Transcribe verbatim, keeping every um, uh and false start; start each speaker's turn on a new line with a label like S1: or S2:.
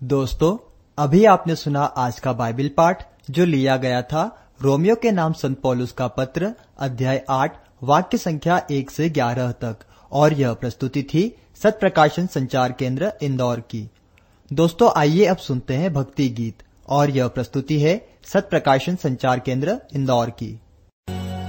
S1: दोस्तों, अभी आपने सुना आज का बाइबल पाठ जो लिया गया था रोमियो के नाम संत पौलुस का पत्र अध्याय आठ वाक्य संख्या एक से ग्यारह तक, और यह प्रस्तुति थी सत प्रकाशन संचार केंद्र इंदौर की। दोस्तों, आइए अब सुनते हैं भक्ति गीत, और यह प्रस्तुति है सत प्रकाशन संचार केंद्र इंदौर की।